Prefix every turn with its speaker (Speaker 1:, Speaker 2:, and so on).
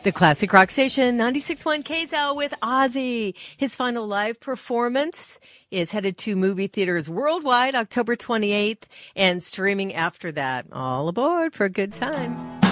Speaker 1: The Classic Rock Station, 96.1 KZL with Ozzy. His final live performance is headed to movie theaters worldwide October 28th and streaming after that. All aboard for a good time.